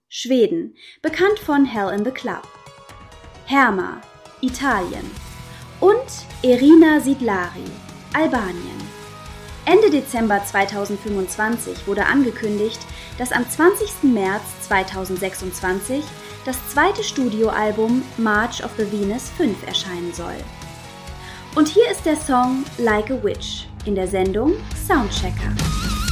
Schweden, bekannt von Hell in the Club. Herma, Italien. Und Irina Sidlari, Albanien. Ende Dezember 2025 wurde angekündigt, dass am 20. März 2026 das zweite Studioalbum March of the Venus 5 erscheinen soll. Und hier ist der Song Like a Witch in der Sendung Soundchecker.